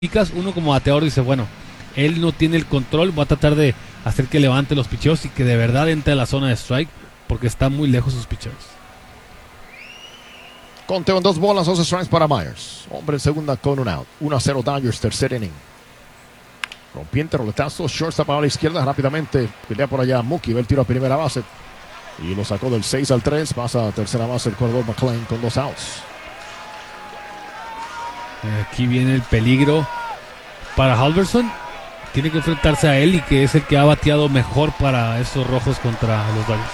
uno como bateador dice, bueno, él no tiene el control, voy a tratar de hacer que levante los picheos y que de verdad entre a la zona de strike, porque está muy lejos sus picheos. Conteo en 2 bolas, 2 strikes para Myers. Hombre en segunda con un out. 1-0 Dodgers, tercer inning. Rompiente, roletazo, shortstop a la izquierda rápidamente. Pelea por allá Mookie, ve el tiro a primera base. Y lo sacó del 6 al 3. Pasa a tercera base el corredor McLean con 2 outs. Aquí viene el peligro para Halverson. Tiene que enfrentarse a él y que es el que ha bateado mejor para esos rojos contra los Dodgers.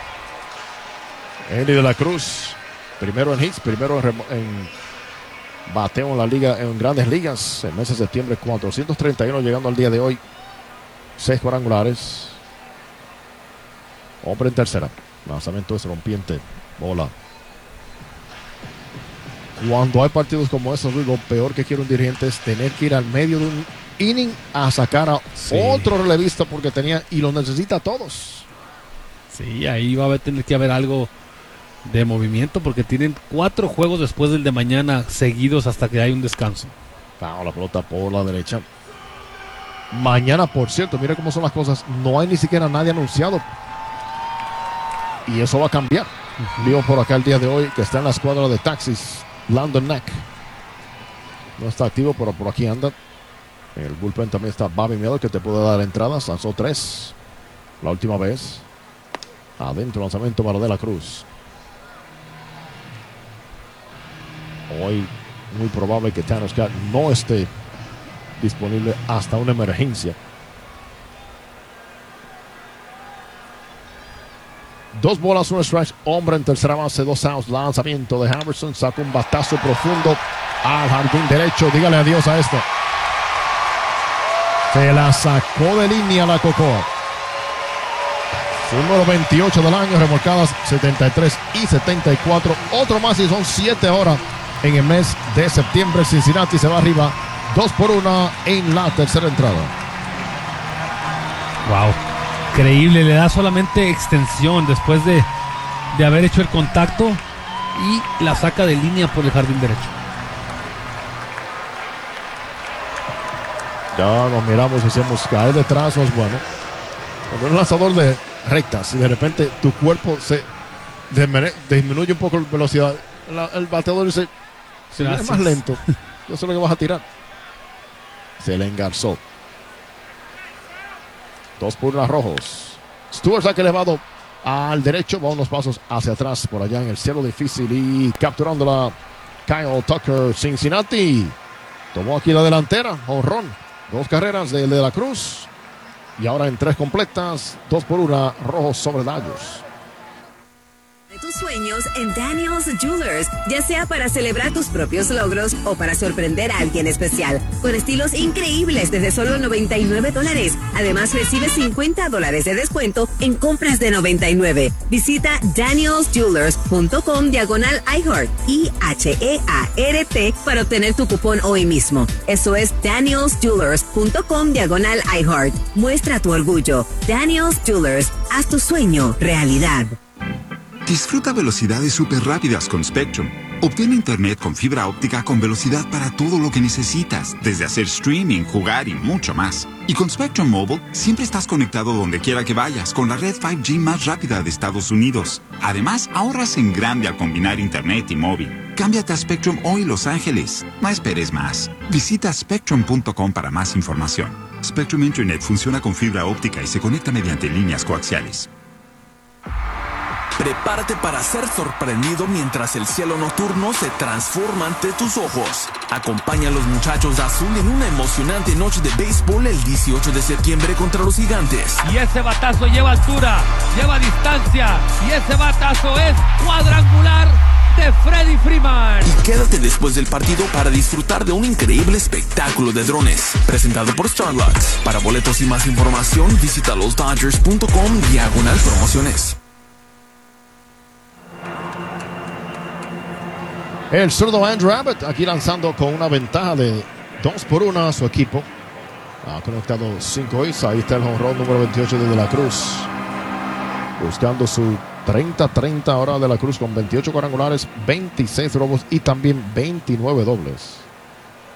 Eli de la Cruz, primero en hits, primero en bateo en la liga, en grandes ligas. El mes de septiembre, 431 llegando al día de hoy. 6 cuadrangulares. Hombre en tercera. Lanzamiento es rompiente. Bola. Cuando hay partidos como estos, lo peor que quiere un dirigente es tener que ir al medio de un inning a sacar a otro relevista porque y lo necesita a todos. Sí, ahí va a tener que haber algo de movimiento porque tienen 4 juegos después del de mañana seguidos hasta que hay un descanso. La pelota por la derecha. Mañana, por cierto, mire cómo son las cosas. No hay ni siquiera nadie anunciado. Y eso va a cambiar. Vivo por acá el día de hoy que está en la escuadra de taxis. Landon Knack. No está activo, pero por aquí anda. En el bullpen también está Bobby Miller, que te puede dar entradas. Lanzó 3 la última vez. Adentro, lanzamiento para De la Cruz. Hoy muy probable que Tanner Scott no esté disponible hasta una emergencia. 2 bolas, 1 strike. Hombre en tercera base, 2 outs. Lanzamiento de Halverson. Saca un batazo profundo al jardín derecho. Dígale adiós a esto. Se la sacó de línea la Cocoa. Su número 28 del año, remolcadas 73 y 74. Otro más y son 7 horas en el mes de septiembre. Cincinnati se va arriba 2-1 en la tercera entrada. Wow. Increíble, le da solamente extensión después de haber hecho el contacto y la saca de línea por el jardín derecho. Ya nos miramos y decimos, caer detrás no es bueno. Cuando un lanzador de rectas y de repente tu cuerpo se disminuye un poco la velocidad, el bateador dice, si es más lento, yo sé lo que vas a tirar. Se le engarzó. 2-1 rojos. Stewart saca elevado al derecho, va unos pasos hacia atrás por allá en el cielo difícil y capturándola Kyle Tucker. Cincinnati tomó aquí la delantera, honrón, 2 carreras de la Cruz y ahora en 3 completas, 2-1 rojos sobre Dodgers. De tus sueños en Daniel's Jewelers, ya sea para celebrar tus propios logros o para sorprender a alguien especial, con estilos increíbles desde solo $99. Además recibes $50 de descuento en compras de $99. Visita danielsjewelers.com/iHeart IHEART para obtener tu cupón hoy mismo. Eso es danielsjewelers.com/iHeart. Muestra tu orgullo. Daniel's Jewelers, haz tu sueño realidad. Disfruta velocidades súper rápidas con Spectrum. Obtén internet con fibra óptica con velocidad para todo lo que necesitas, desde hacer streaming, jugar y mucho más. Y con Spectrum Mobile, siempre estás conectado donde quiera que vayas con la red 5G más rápida de Estados Unidos. Además, ahorras en grande al combinar internet y móvil. Cámbiate a Spectrum hoy, Los Ángeles. No esperes más. Visita spectrum.com para más información. Spectrum Internet funciona con fibra óptica y se conecta mediante líneas coaxiales. Prepárate para ser sorprendido mientras el cielo nocturno se transforma ante tus ojos. Acompaña a los muchachos de azul en una emocionante noche de béisbol el 18 de septiembre contra los Gigantes. Y ese batazo lleva altura, lleva distancia, y ese batazo es cuadrangular de Freddie Freeman. Y quédate después del partido para disfrutar de un increíble espectáculo de drones, presentado por Starlux. Para boletos y más información, visita losdodgers.com/promociones. El zurdo Andrew Abbott aquí lanzando con una ventaja de 2-1 a su equipo. Ha conectado 5 hits. Ahí está el jonrón número 28 de la Cruz. Buscando su 30-30 ahora de la Cruz con 28 cuadrangulares, 26 robos y también 29 dobles.